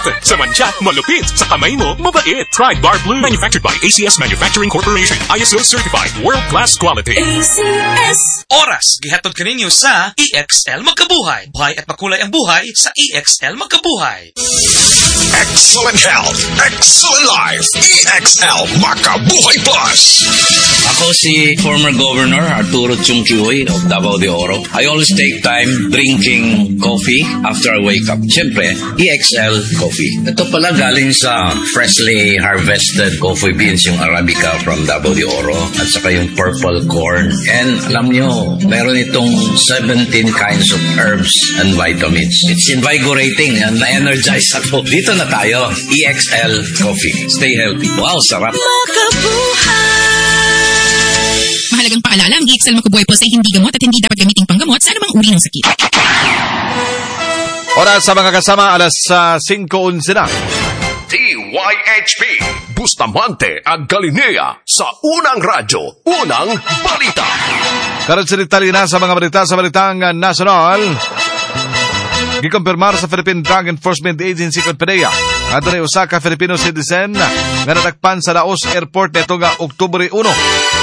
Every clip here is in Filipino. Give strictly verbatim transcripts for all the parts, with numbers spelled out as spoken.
Profit sa mancha, malupit. Sa kamay mo, mabait. Try Bar Blue. Manufactured by A C S Manufacturing Corporation. I S O certified. World-class quality. A C S. Oras, gihatod kaninyo sa E X L Magkabuhay. Buhay at makulay ang buhay sa E X L Magkabuhay. Excellent health, excellent life. E X L Makabuhay Plus. Ako si former Governor Arturo Chungkihoy of Davao de Oro. I always take time drinking coffee after I wake up. Siyempre, E X L Coffee. Ito pala galing sa freshly harvested coffee beans, yung Arabica from Davao de Oro, at saka yung purple corn. And alam nyo, meron itong seventeen kinds of herbs and vitamins. It's invigorating and na-energize ako. Dito na tayo, E X L Coffee. Stay healthy. Wow, sarap. Makabuhay! Mahalagang paalala, ang E X L Makabuhay Plus ay hindi gamot at hindi dapat gamiting panggamot sa anumang uri ng sakit. Oras sa mga kasama, alas uh, five eleven na. D Y H P Bustamante ang Galilea sa Unang Radyo, Unang Balita. Karon sa detalye na sa mga balita sa balitang uh, national. Gikumpirmar sa Philippine Drug Enforcement Agency kung P D E A at rin usa ka Filipino citizen nga natakpan sa Laos Airport neto nga Oktubre one.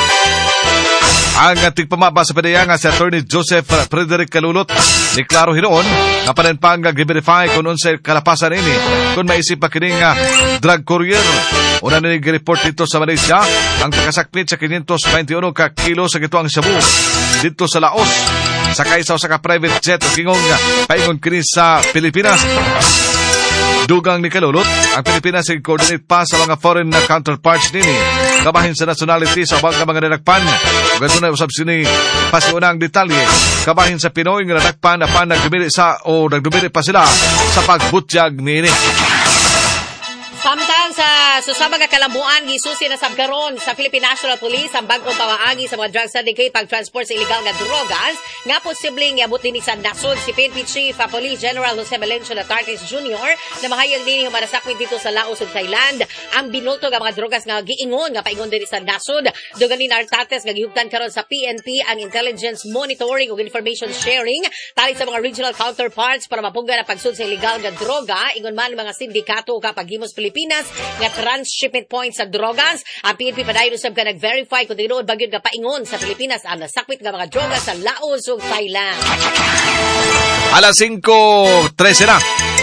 Ang tigpamaba sa P D E A nga si Attorney Joseph Frederick Calulot ni klaro hinuon nga panenpang gi-verify kung unsay kalapasan ini kung maisip pa kining drug courier. Una na nag-report dito sa Malaysia ang takasakmit sa five twenty-one ka kilo sa gituang shabu dito sa Laos. Sakay sa usa ka private jet o kingong paingon kini sa Pilipinas. Dugang ni Kalulot, ang Pilipinas ay coordinate pa sa mga foreign na counterparts nini. Kabahin sa nationality sa ubang mga nadakpan. Ganito na usab sini pasiunang detalye. Kabahin sa Pinoy nga nadakpan na pa nagdumili sa o nagdumili pa sila sa pagbutyag nini. Samtang sa susabang kalambuan, gisusi na sabkaron sa Philippine National Police ang bagong pawaagi sa mga drug syndicate pag-transport sa illegal nga drogas nga posibleng iabot din sa nasod si P N P Chief uh, Police General Jose Melencio Latartes Junior na mahayag din yung manasakwit dito sa Laos ug Thailand ang binulto nga mga drogas nga giingon nga paingon din sa nasod. Dugan ni Latartes nga gihugtan karon sa P N P ang intelligence monitoring ug information sharing tali sa mga regional counterparts para mapuggan ang pagsud sa illegal nga droga ingon man mga sindikato o kapaghimos Pilipinas nga transshipment points sa drogas. Ang P N P padayon usab ka nag-verify kung tinuod ba gyud nga paingon sa Pilipinas ang nasakwit nga mga drogas sa Laos ug Thailand. Alas five thirteen na.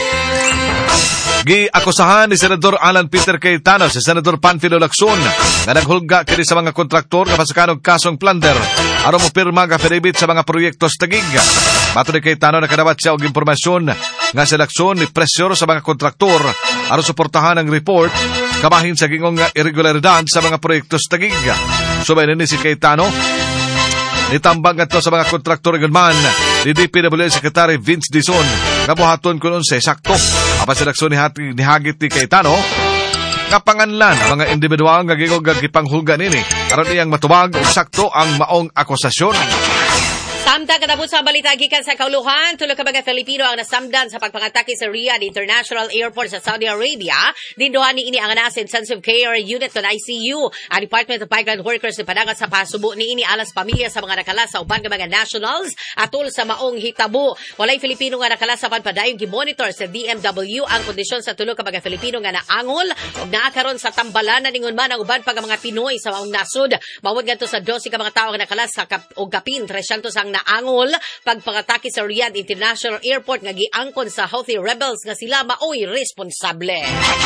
Gi-akusahan ni Senador Alan Peter Cayetano si Senador Panfilo Lacson nga naghulga kini sa mga kontraktor nga pasakanog kasong plunder aron mo pirma nga affidavit sa mga proyektos tagig. Bato ni Cayetano nakadawat siya og impormasyon nga si Lacson ni pressure sa mga kontraktor aron suportahan ang report kabahin sa gingong irregularidad sa mga proyektos tagig. Subay ni si Cayetano nitambang ato sa mga kontraktor gunman ni D P W Secretary Vince Dizon nga buhaton kun unsay sakto apan sa Lacson ni hati ni hagit ni Cayetano nga panganlan mga individual nga gingog gipanghulga nini aron iyang matubag og sakto ang maong akusasyon. Samtang katapos sa balita gikan sa kauluhan, tulo ka mga Filipino ang nasamdan sa pagpangatake sa Riyadh International Airport sa Saudi Arabia. Dinduhan ni ini ang anas intensive care unit ng I C U. Ang Department of Migrant Workers ni panagat sa pasubo ni ini alas pamilya sa mga nakalas sa uban nga mga nationals atol sa maong hitabo. Walay Filipino nga nakalas sa padayon gimonitor sa D M W ang kondisyon sa tulo ka mga Filipino nga naangol ug naakaron sa tambalanan ningon man ang uban pa nga mga Pinoy sa maong nasud. Mawod ngadto sa twelve ka mga tawo nga nakalas sa kap- og kapin three hundred ang naangol pagpangatake sa Riyadh International Airport nga giangkon sa Houthi rebels nga sila maoy responsable.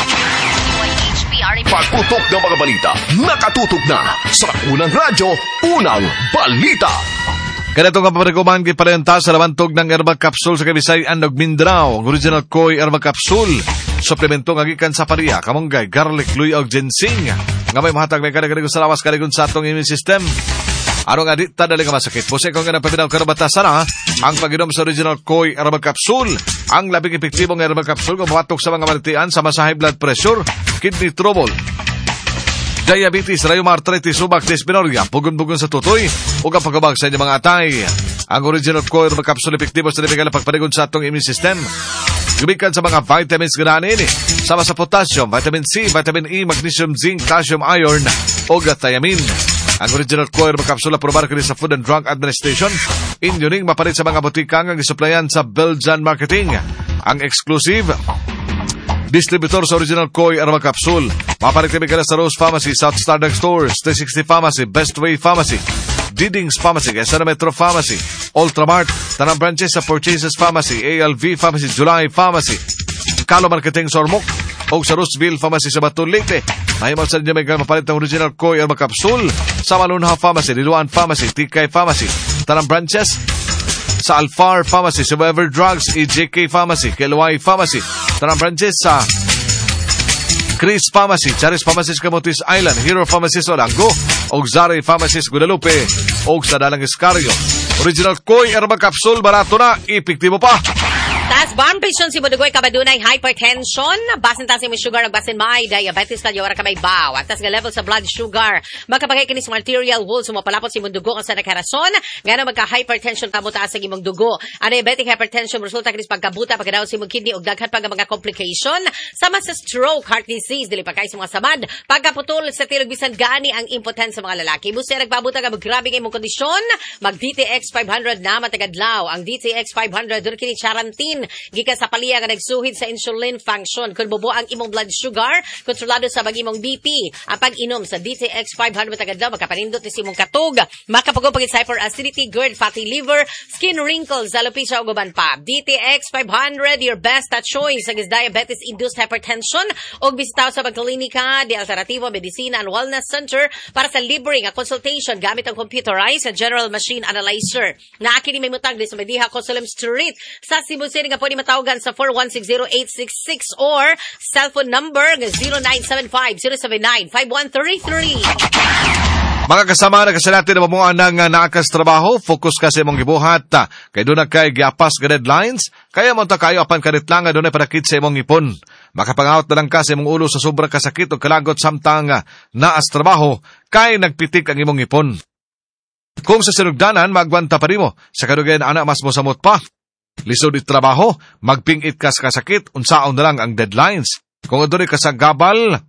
Pagputok ng mga balita, nakatutok na sa Unang Radyo, Unang Balita. Kanito nga paparekuman giparenta sa labantog ng herbal capsule sa Kabisayan ug Mindanao. Ang original Koi herbal capsule, suplemento nga gikan sa pariya, kamonggay, garlic, luya ug ginseng nga may mahatag may kanilang sa lawas kanilang sa atong immune system. Ano nga di tadali nga masakit. Pusay kung nga napabinaw karabatasan na ang pag-inom sa original Koi herbal capsule. Ang labing epektibong herbal capsule kung mapatok sa mga malitian sa masa high blood pressure, kidney trouble, diabetes, rheumatoid arthritis, subak, dysmenorrhea, pugon-pugon sa tutoy, o ang pagkabag sa inyong mga atay. Ang original Koi herbal capsule epektibo sa nabigala pagpanigon sa atong immune system. Gumikan sa mga vitamins ganahan ini, sama sa potassium, vitamin C, vitamin E, magnesium, zinc, calcium, iron, o thiamine. Ang original Koi herbal capsule aprobar kini sa Food and Drug Administration. Inyuning mapalit sa mga butika nga gisuplayan sa Belgian Marketing. Ang exclusive Distributor sa original Koi Herbal Capsule. Mapalit kami kala sa Rose Pharmacy, South Stardust Stores, three sixty Pharmacy, Best Way Pharmacy, Didings Pharmacy, Quezon Metro Pharmacy, Ultramart, Tanang Branches sa Purchases Pharmacy, A L V Pharmacy, July Pharmacy, Kalo Marketing sa Ormoc, o sa Rooseville Pharmacy sa Batun Leyte. Nahimal sa inyo may mapalit ng original Koi Herbal Capsule sa Malunha Pharmacy, Liluan Pharmacy, Tikay Pharmacy, Tanang Branches sa Alfar Pharmacy, sa Weber Drugs, E J K Pharmacy, K L Y Pharmacy, Tanang Branches sa Chris Pharmacy, Charis Pharmacy sa Camotes Island, Hero Pharmacy sa Olango, o Zari Pharmacy sa Guadalupe, o sa Dalang Iscario. Original Koi Herbal Capsule, barato na, epektibo pa. Tas barn patient si Budugoy kabadunay hypertension, basin tas may sugar, basin may diabetes ka yawara ka may baw. At tas nga level sa blood sugar, magkapagay kinis arterial wall sumapalapot si imong dugo ang sa nakarason, ngano magka-hypertension kamo taas ang imong dugo. Ang diabetic hypertension resulta kinis pagkabuta pagkadaot si imong kidney ug daghan pa nga mga complication sama sa stroke, heart disease, dili pa kay sa mga samad, pagkaputol sa tilog bisan gani ang impotence sa mga lalaki. Busa nagbabuta nga maggrabe imong kondisyon, mag D T X five hundred na matagadlaw. Ang D T X five hundred dur kini charantin gikan sa paliya nga nagsuhid sa insulin function. Kung bubo ang imong blood sugar, kontrolado sa bagimong B P. Ang pag-inom sa D T X five hundred tagadlaw makapanindot ni simong katog, makapagong pagit sa hyperacidity, GERD, fatty liver, skin wrinkles, alopecia ug uban pa. D T X five hundred your best choice against diabetes induced hypertension ug bisitaw sa pagklinika di Alternativo Medicina and Wellness Center para sa libre nga consultation gamit ang computerized general machine analyzer. Naa kini may mutang di sa Mediha Consulum Street sa Cebu City nga pwede matawagan sa four one six zero eight six six or cellphone number nga zero nine seven five zero seven nine five one three three. Mga kasama na kasi natin na mamuha ng naakas trabaho, focus ka sa imong gibuhat, kay doon na kay giapas ka deadlines, kaya mo ta kayo apan karitlangan doon na parakit sa imong ipon. Makapangawat na lang ka sa imong ulo sa sobrang kasakit o kalagot samtang naas trabaho, kay nagpitik ang imong ipon. Kung sa sinugdanan, magwanta pa rin mo, sa kadugayan anak mas mo samot pa. Lisod it trabaho, magpingit ka sa kasakit, unsaon na lang ang deadlines. Kung doon ka sa gabal,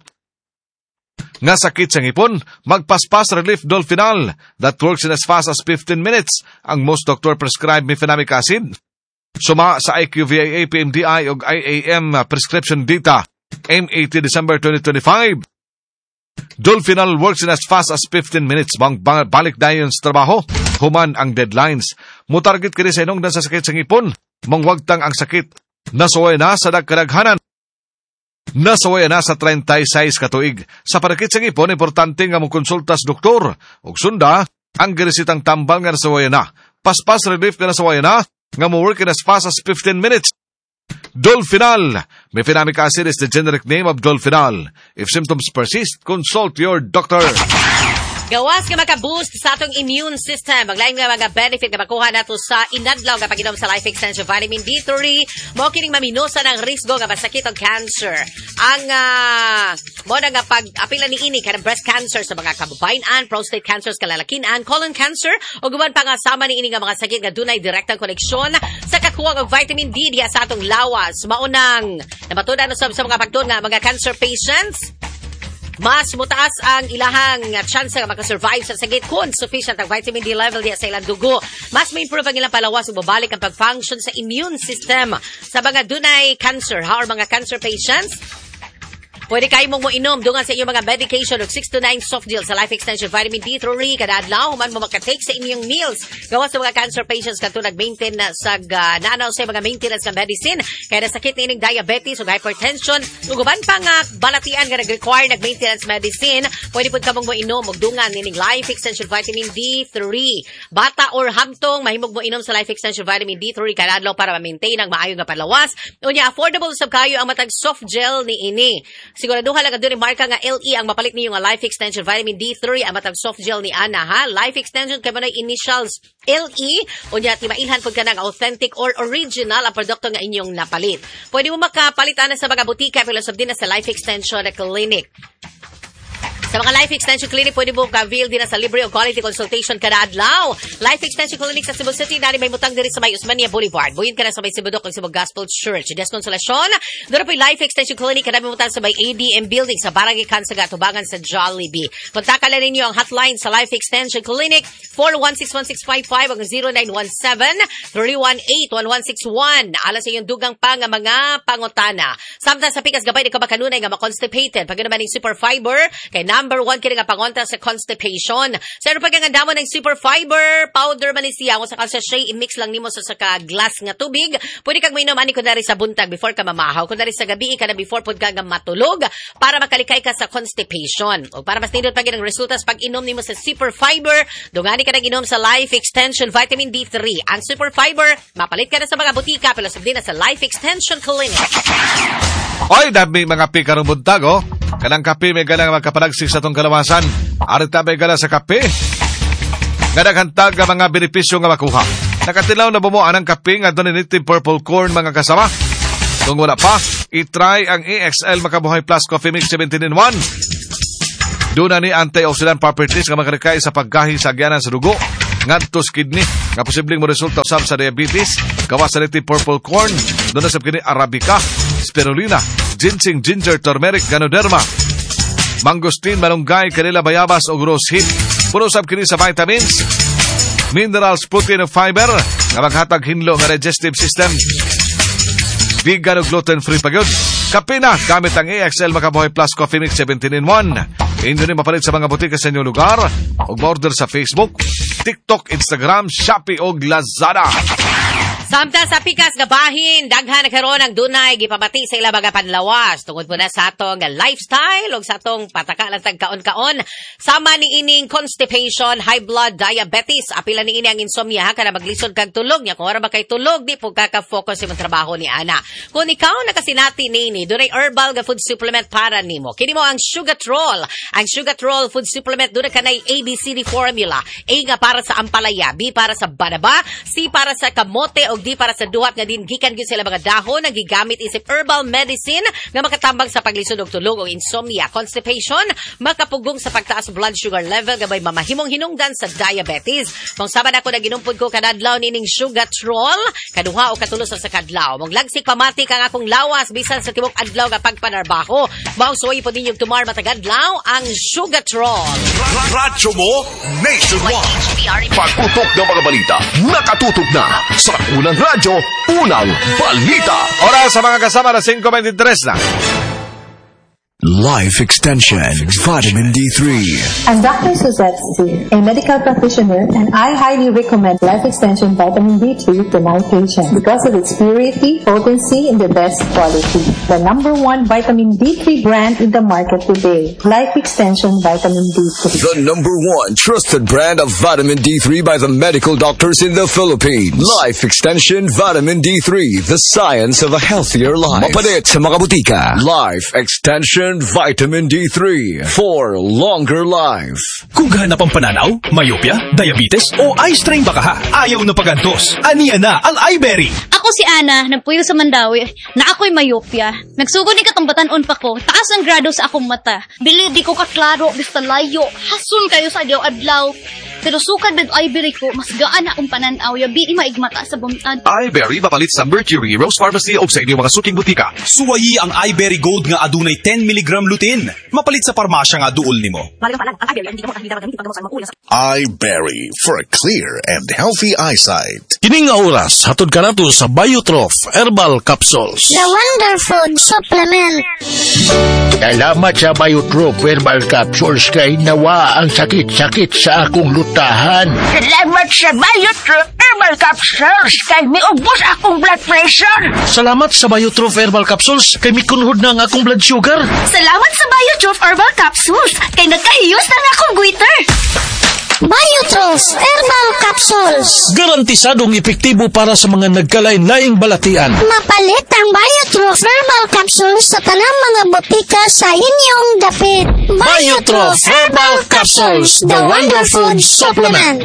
nga sakit sa ngipon, magpaspas relief Dolphinal that works in as fast as fifteen minutes. Ang most doctor prescribed mefenamic acid. Suma sa I Q V I A, P M D I ug I A M prescription data M eighty December twenty twenty-five. Dolphinal works in as fast as fifteen minutes. Bang balik dayon sa trabaho, human ang deadlines. Mutarget kini sa inong dan sa sakit sa ngipon. Mangwagtang ang sakit. Nasuway na sa dagkaraghanan. Nasaway na sa thirty-six katuig. Sa parakit sa ngipon, importante nga mong konsulta sa doktor. Ug sunda, ang giresitang tambal nga nasaway na. Paspas relief nga nasaway na, nga mo work in as fast as fifteen minutes. Dolphinal. Mefenamic acid is the generic name of Dolphinal. If symptoms persist, consult your doctor. Gawas nga maka-boost sa atong immune system. Maglain nga mga benefit nga makuha nato sa inadlaw nga pag-inom sa Life Extension Vitamin D three. Mo kining maminosa ng risgo nga masakit og cancer. Ang uh, mo na nga pag-apila ni ini kanang breast cancer sa mga kababayan, prostate cancer sa kalalakian, colon cancer ug uban pa nga sama ni ini nga mga sakit nga dunay direktang koneksyon sa kakuha og vitamin D diha sa atong lawas. Maunang nabatudan usab sa mga pagtuon nga mga cancer patients. Mas mutaas ang ilahang chance nga makasurvive sa sakit kung sufficient ang vitamin D level diya sa ilang dugo. Mas may improve ang ilang palawas ug babalik ang pag-function sa immune system sa mga dunay cancer. How are mga cancer patients? Pwede kayo mong mo inom dungan sa inyong mga medication og six to nine soft gels sa Life Extension Vitamin D three kada adlaw human mo makatake sa inyong meals. Gawas sa mga cancer patients kadto nag-maintain sa uh, naanaw sa mga maintenance nga medicine kaya sakit ni ining diabetes ug hypertension ug uban pa nga balatian nga nag-require nag-maintenance medicine. Pwede pud ka mong mo inom og dungan nining Life Extension Vitamin D three. Bata or hamtong mahimog mo inom sa Life Extension Vitamin D three kada adlaw para ma-maintain ang maayo nga palawas. Unya affordable sab kayo ang matag soft gel ni ini. Siguraduhan lang doon marka nga L E ang mapalit niyo nga Life Extension Vitamin D three ang matag soft gel ni Ana ha. Life Extension kay manay initials L E unya timailhan pud kanang authentic or original ang produkto nga inyong napalit. Pwede mo makapalit ana sa mga butika pero sab din na sa Life Extension Clinic. Sa mga Life Extension Clinic, pwede mo ka-avail din na sa libre o quality consultation kada adlaw. Life Extension Clinic sa Cebu City, nari may mutang diri sa may Usmania Boulevard. Buyin ka na sa may Sibudok ng Cebu Gospel Church. Des Consolacion, doon po yung Life Extension Clinic, kada may mutang sa may A D M Building sa Barangay Kansaga, Tubangan sa Jollibee. Kontakan lang ninyo ang hotline sa Life Extension Clinic, four one six one six five five, ang zero nine one seven, three one eight, one one six one. Alas sa iyong dugang pa nga mga pangutana. Samtang sa pikas gabay, di ka ba kanunay nga ma-constipated? Pag naman yung super fiber, kay number one kini nga pangontra sa constipation. Sa ano pag ang damo ng super fiber, powder man siya, kung sa sachet, i-mix lang nimo sa saka glass nga tubig. Pwede kang mainom ani kunwari sa buntag before ka mamahaw. Kunwari sa gabi ka na before pud ka nga matulog para makalikay ka sa constipation. O para mas nindot pag ang resultas pag inom nimo sa super fiber, dungani ka nang inom sa Life Extension Vitamin D three. Ang super fiber, mapalit ka na sa mga butika, pero sabdi na sa Life Extension Clinic. Oy, dami mga pikarong buntag, oh. Kanang kape may galang magkapanagsik sa tong kalawasan. Arita may gala sa kape. Gadaghantag ang mga benepisyo nga makuha. Nakatilaw na bumuan ang kape nga doon native purple corn mga kasama. Kung wala pa, itry ang A X L Makabuhay Plus Coffee Mix seventeen in one. Doon na ni antioxidant properties nga makarikay sa paggahi sa agyanan sa dugo. Ngadto sa kidney nga posibleng mo resulta usab sa diabetes, gawas sa native purple corn, doon na sa kini arabica, spirulina, ginseng, ginger, turmeric, ganoderma, mangosteen, malunggay, kanila bayabas o rosehip. Puno sab kini sa vitamins, minerals, protein ug fiber nga maghatag hinlo nga digestive system. Vegan o gluten-free pa gyud. Kape na gamit ang A X L Makabuhay Plus Coffee Mix seventeen in one. Inyo ni mapalit sa mga butika sa inyong lugar o ma-order sa Facebook, TikTok, Instagram, Shopee o Lazada. Samtang sa pikas gabahin, daghan na karon ang dunay gipamati sa ila mga panlawas tungod po na sa atong lifestyle o sa atong pataka lang tag kaon-kaon. Sama ni ining constipation, high blood, diabetes, apila ni ini ang insomnia ha, kana maglisod kag tulog nya. Kung ora ba kay tulog, di po kaka-focus imong trabaho ni ana. Kung ikaw nakasinati nini, dunay herbal nga food supplement para nimo. Kini mo ang Sugatrol. Ang Sugatrol food supplement dunay kanay A B C D formula. A nga para sa ampalaya, B para sa banaba, C para sa kamote o di para sa duhat nga din gikan gyud sila mga dahon nga gigamit isip herbal medicine nga makatambang sa paglisod og tulog o insomnia, constipation, makapugong sa pagtaas blood sugar level gabay mamahimong hinungdan sa diabetes. Kung sabad ako na ginumpod ko kadadlaw nining Sugatrol, kaduha o katulo sa kadlaw. Mong lagsik pamati kang akong lawas bisan sa tibok adlaw nga pagpanarbaho. Mao suway po ninyong tumar matagadlaw ang Sugatrol. Radyo mo Nationwide. Pagputok ng mga balita, nakatutok na sa unang radyo, unang balita. Oras sa mga kasama na five twenty-three na. Life Extension Vitamin D three. I'm Doctor Suzette C., a medical practitioner, and I highly recommend Life Extension Vitamin D three to my patients because of its purity, potency, and the best quality. The number one vitamin D three brand in the market today, Life Extension Vitamin D three. The number one trusted brand of vitamin D three by the medical doctors in the Philippines. Life Extension Vitamin D three, the science of a healthier life. Mapalit sa mga butika. Life Extension Vitamin D three for longer life. Kung hanap ang pananaw, myopia, diabetes o eye strain baka ha, ayaw na pagantos. Aniya na ang iBerry. Ako si Ana, nagpuyo sa Mandawi, na ako'y myopia. Nagsugod ni katong batanon pa ko, taas ang grado sa akong mata. Bili di ko kaklaro, basta layo, hasun kayo sa adlaw-adlaw. Pero sukad med iBerry ko, mas gaan na akong pananaw, yabi maigmata sa buntag. iBerry mapalit sa Mercury, Rose Pharmacy o sa inyong mga suking butika. Suwayi ang iBerry Gold nga adunay ten milligram lutein. Mapalit sa parmasya nga duol nimo. iBerry for a clear and healthy eyesight. Kining nga oras, hatod ka nato sa Biotrof Herbal Capsules. The Wonder Food Supplement. Salamat sa Biotrof Herbal Capsules kay nawa ang sakit-sakit sa akong lutahan. Salamat sa Biotrof Herbal Capsules kay miubos akong blood pressure. Salamat sa Biotrof Herbal Capsules kay mikunhod na ang akong blood sugar. Salamat sa Biotrof Herbal Capsules kay nagkahiyos na nga akong goiter. Biotrof Herbal Capsules. Garantisadong epektibo para sa mga nagkalain-laing balatian. Mapalit ang Biotrof Herbal Capsules sa tanang mga botika sa inyong dapit. Biotrof Herbal Capsules, the Wonder Food Supplement.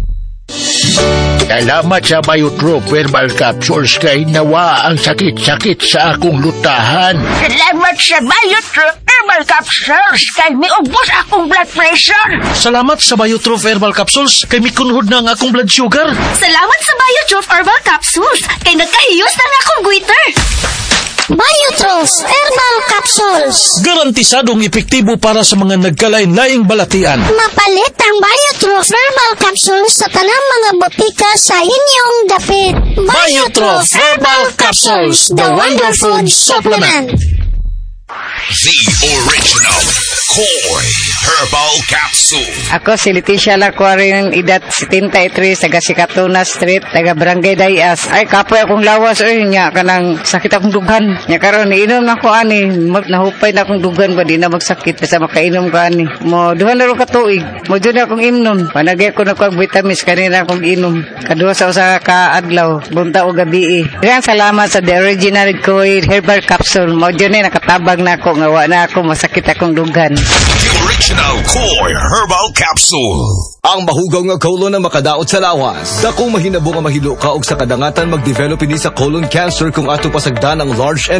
Salamat sa Biotrof Herbal Capsules kay nawa ang sakit-sakit sa akong lutahan. Salamat sa Biotrof Herbal Capsules kay miubos akong blood pressure. Salamat sa Biotrof Herbal Capsules kay mikunhod na ang akong blood sugar. Salamat sa Biotrof Herbal Capsules kay nagkahiyos na nga akong goiter. Biotrof Herbal Capsules. Garantisadong epektibo para sa mga nagkalain-laing balatian. Mapalit ang Biotrof Herbal Capsules sa tanang mga botika sa inyong dapit. Biotrof Herbal Capsules, the Wonder Food Supplement. The original Koi Herbal Capsule. Ako si Leticia Lacuarin, edad setenta-tres, taga Sikatuna Street, taga Barangay Dayas. Ay, kapoy akong lawas, oy, nya, kanang sakit akong dugan. Nya karon iinom na ko ani, mag, nahupay na akong dugan ba, di na magsakit, basta makainom ko ani. Mo, duha na rin katuig, mo dyan akong imnom. Panagay ko na ko ang vitamins, kanina akong inom. Kaduha sa usa ka adlaw, bunta o gabi. Kaya salamat sa the original Koi Herbal Capsule. Mo dyan eh, nakatabag na ako, ngawa na ako, masakit akong dugan. The original Koi Herbal Capsule. Ang mahugaw nga colon na makadaot sa lawas. Dakong mahinabo nga mahilo ka og sa kadangatan mag-develop ini sa colon cancer kung ato pasagdan ang large and